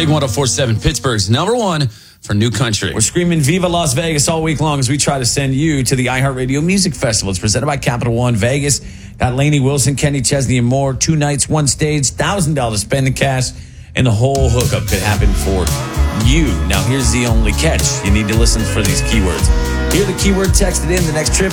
Big 104.7, Pittsburgh's number one for new country. We're screaming Viva Las Vegas all week long as we try to send you to the iHeartRadio Music Festival. It's presented by Capital One Vegas. Got Lainey Wilson, Kenny Chesney, and more. 2 nights, 1 stage, $1,000 spending cash, and the whole hookup could happen for you. Now, here's the only catch. You need to listen for these keywords. Hear the keyword texted in the next trip.